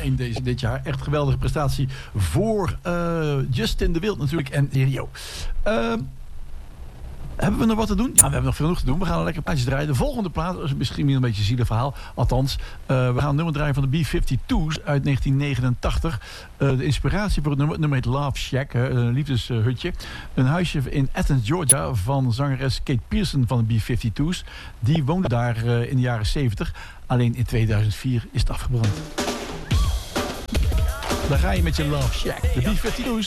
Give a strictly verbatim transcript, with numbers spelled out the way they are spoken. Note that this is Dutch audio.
één deze, dit jaar. Echt geweldige prestatie voor uh, Justin de Wild natuurlijk en Rio. Uh, Hebben we nog wat te doen? Ja, we hebben nog genoeg te doen. We gaan een lekker plaatje draaien. De volgende plaat is misschien een beetje een zielig verhaal. Althans, uh, we gaan een nummer draaien van de B vijfentwintig's uit negentien negenentachtig. Uh, de inspiratie voor het nummer, het nummer heet Love Shack. Uh, een liefdeshutje. Een huisje in Athens, Georgia van zangeres Kate Pearson van de B vijfentwintig's. Die woonde daar uh, in de jaren zeventig. Alleen in tweeduizend vier is het afgebrand. Daar ga je met je Love Shack. De B vijfentwintig's.